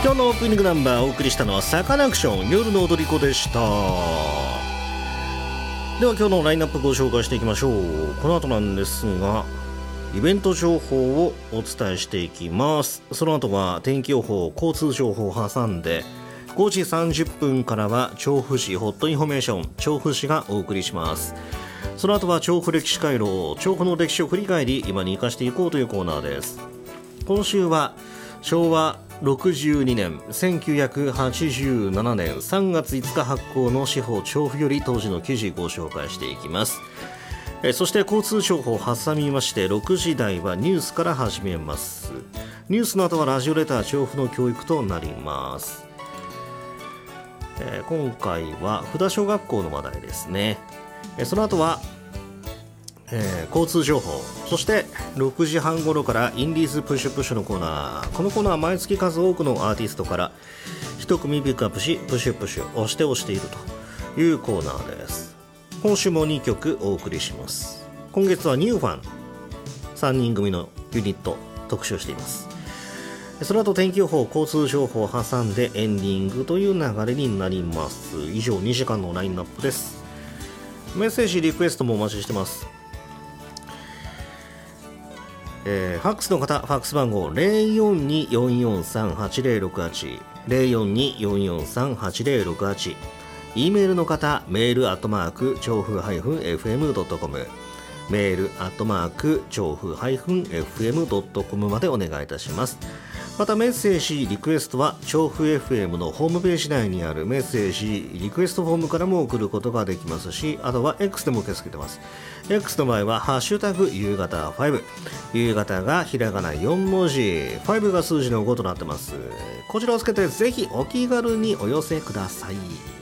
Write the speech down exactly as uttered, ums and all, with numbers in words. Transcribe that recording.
今日のオープニングナンバーをお送りしたのはサカナクション夜の踊り子でした。では今日のラインナップご紹介していきましょう。この後なんですがイベント情報をお伝えしていきます。その後は天気予報、交通情報を挟んでごじさんじゅっぷんからは調布市ホットインフォメーション、調布市がお送りします。その後は調布歴史回廊、調布の歴史を振り返り今に生かしていこうというコーナーです。今週はしょうわろくじゅうにねんせんきゅうひゃくはちじゅうななねんさんがついつか発行の司法調布より当時の記事ご紹介していきます。えそして交通情報を挟みましてろくじ台はニュースから始めます。ニュースの後はラジオレター調布の教育となります。えー、今回は札小学校の話題ですね。えー、その後は、えー、交通情報、そしてろくじはん頃からインディーズプッシュプッシュのコーナー。このコーナーは毎月数多くのアーティストから一組ピックアップしプッシュプッシュ押して押しているというコーナーです。今週もにきょくお送りします。今月はニューファンさんにん組のユニット特集しています。その後天気予報、交通情報を挟んでエンディングという流れになります。以上にじかんのラインナップです。メッセージリクエストもお待ちしてます。えー、ファックスの方、ファックス番号 ゼロよんに よんよんさん はちゼロろくはち ゼロよんに よんよんさん はちゼロろくはち、 E メールの方、メールアットマーク調布 エフエムドットコム、 メールアットマーク調布 エフエムドットコム までお願いいたします。またメッセージリクエストは調布 エフエム のホームページ内にあるメッセージリクエストフォームからも送ることができますし、あとは X でも受け付けてます。 X の場合はハッシュタグ夕方ご、夕方がひらがなよん文字、ごが数字のごとなってます。こちらをつけてぜひお気軽にお寄せください。